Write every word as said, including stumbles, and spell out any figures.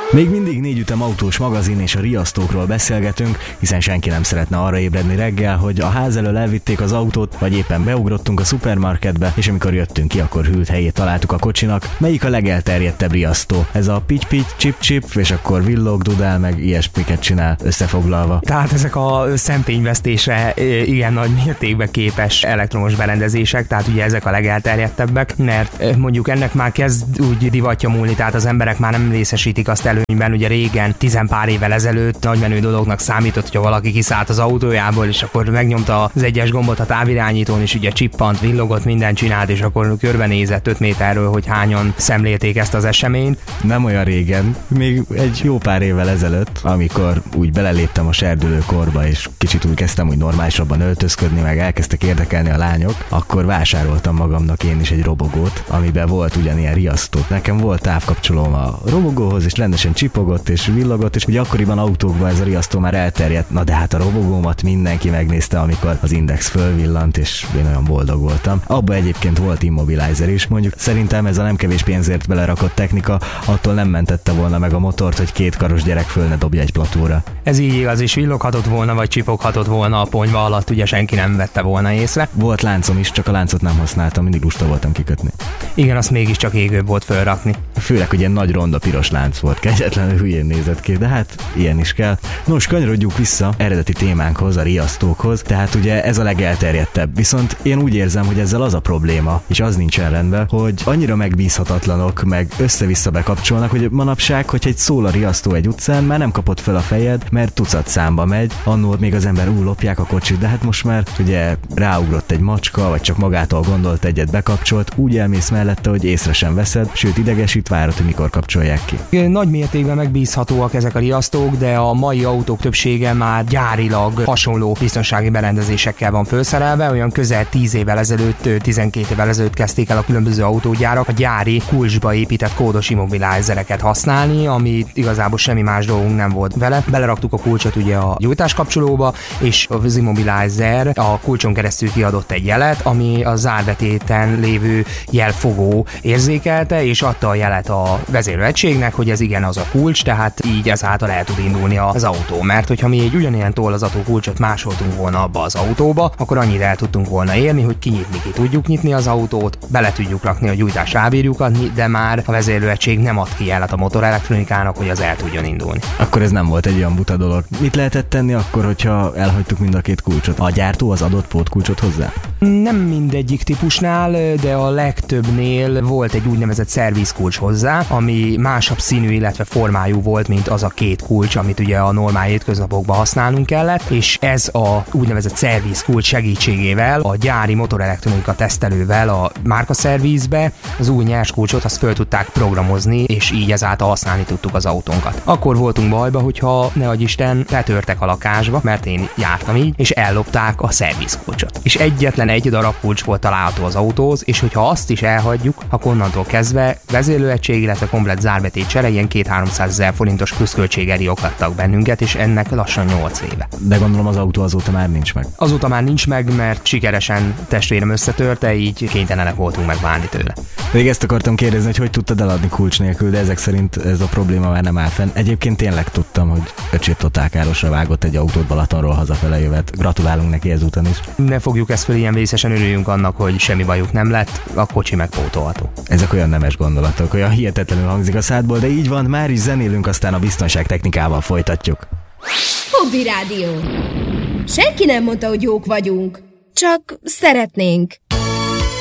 Még mindig négy ütem autós magazin és a riasztókról beszélgetünk, hiszen senki nem szeretne arra ébredni reggel, hogy a ház elől elvitték az autót, vagy éppen beugrottunk a szupermarketbe, és amikor jöttünk ki, akkor hűlt helyét találtuk a kocsinak. Melyik a legelterjedtebb riasztó? Ez a pitty-pitty, csip-csip, és akkor villog, dudál, meg ilyesmiket csinál összefoglalva. Tehát ezek a szemfényvesztésre igen nagy mértékben képes elektromos berendezések, tehát ugye ezek a legelterjedtebbek, mert mondjuk ennek már kezd úgy divatja múlni, tehát az emberek már nem részesítik azt előnyben, ugye régen, tizen pár évvel ezelőtt nagymenő dolognak számított, hogyha valaki kiszállt az autójából, és akkor megnyomta az egyes gombot a távirányítón, és ugye csippant, villogott, mindent csinált, és akkor körbenézett öt méterről, hogy hányan szemlélték ezt az eseményt. Nem olyan régen, még egy jó pár évvel ezelőtt, amikor úgy beleléptem a serdülő korba, és kicsit úgy kezdtem úgy normálisabban öltözködni, meg elkezdtek érdekelni a lányok, akkor vásároltam magamnak én is egy robogót, amiben volt ugyanilyen riasztó. Nekem volt távkapcsolóm a robogóhoz, és rendesen csipogott és villogott, és ugye akkoriban autókban ez a riasztó már elterjedt. Na de hát a robogómat mindenki megnézte, amikor az Index fölvillant, és én olyan boldog voltam. Abba egyébként volt immobilizer is, mondjuk szerintem ez a nem kevés pénzért belerakott technika attól nem mentette volna meg a motort, hogy két karos gyerek föl ne dobja egy platóra. Ez így igaz, és villoghatott volna, vagy csipoghatott volna a ponyva alatt, ugye senki nem vette volna észre. Volt láncom is, csak a láncot nem használtam, mindig lusta voltam kikötni. Igen, azt mégiscsak égőbb volt fölrakni. Főleg, hogy ilyen nagy ronda piros lánc volt, kegyetlenül hülyén nézett ki, de hát ilyen is kell. Nos, kanyarodjuk vissza eredeti témánkhoz, a riasztókhoz, tehát ugye ez a legelterjedtebb. Viszont én úgy érzem, hogy ezzel az a probléma, és az nincsen rendben, hogy annyira megbízhatatlanok, meg össze-vissza bekapcsolnak, hogy manapság, hogy egy szól a riasztó egy utcán, már nem kapott fel a fejed, mert tucat számba megy, annól még az ember ú, lopják a kocsit, de hát most már ugye ráugrott egy macska, vagy csak magától gondolt egyet bekapcsolt, úgy elmész mellette, hogy észre sem veszed, sőt idegesít, várod, hogy mikor kapcsolják ki. Nagy mértékben megbízhatóak ezek a riasztók, de a mai autók többsége már gyárilag hasonló biztonsági berendezésekkel van felszerelve, olyan közel tíz évvel ezelőtt, tizenkét évvel ezelőtt kezdték el a különböző autógyárak a gyári kulcsba épített kódos immobilizereket használni, ami igazából semmi más dolgunk nem volt vele. Beleraktuk a kulcsot ugye a gyújtáskapcsolóba, és az immobilizer a kulcson keresztül kiadott egy jelet, ami a zárbetéten lévő jelfogó érzékelte, és adta a jelet a vezérlőegységnek, hogy ez igen az a kulcs, tehát így ezáltal el tud indulni az autó. Mert hogyha mi egy ugyanilyen tollazatú kulcsot másoltunk volna abba az autóba, akkor annyira el tudtunk volna érni, hogy kinyitni ki tudjuk nyitni az autót, bele tudjuk rakni a gyújtást, rábírjuk adni, de már a vezérlőegység nem ad ki jelet a motorelektronikának, hogy az el tudjon indulni. Akkor ez nem volt egy olyan buta dolog. Mit lehetett tenni akkor, hogyha elhagytuk mind a két kulcsot? A gyártó az adott pótkulcsot hozzá? Nem mindegyik típusnál, de a legtöbbnél volt egy úgynevezett szervizkulcs hozzá, ami másabb színű, illetve formájú volt, mint az a két kulcs, amit ugye a normál hétköznapokban használnunk kellett, és ez a úgynevezett szervizkulcs segítségével a gyári motorelektronika tesztelővel a márkaszervizbe az új nyers kulcsot azt föl tudták programozni, és így ezáltal használni tudtuk az autónkat. Akkor voltunk bajba, hogyha ne adj Isten, letörtek a lakásba, mert én jártam így, és ellopták a szervizkulcsot. És egyetlen egy darab kulcs volt található az autóhoz, és hogyha azt is elhagyjuk, akkor onnantól kezdve vezérlőegység, illetve komplet zárbetét csere, ilyen két-háromszázezer forintos pluszköltséggel riokattak bennünket, és ennek lassan nyolc éve. De gondolom az autó azóta már nincs meg. Azóta már nincs meg, mert sikeresen testvérem összetörte, így kénytelenek voltunk megválni tőle. Még ezt akartam kérdezni, hogy hogy tudtad eladni kulcs nélkül, de ezek szerint ez a probléma már nem áll fenn. Egyébként tényleg tudtam, hogy öcsét totálkárosra vágott egy autót Balatonról hazafele jövet. Gratulálunk neki ezúton is. Ne fogjuk ezt föl ilyen vészesen, örüljünk annak, hogy semmi bajuk nem lett, a kocsi megpótolható. Ezek olyan nemes gondolatok, olyan hihetetlenül hangzik a szádból, de így van, már is zenélünk, aztán a biztonságtechnikával folytatjuk. Hobby Rádió. Senki nem mondta, hogy jók vagyunk, csak szeretnénk.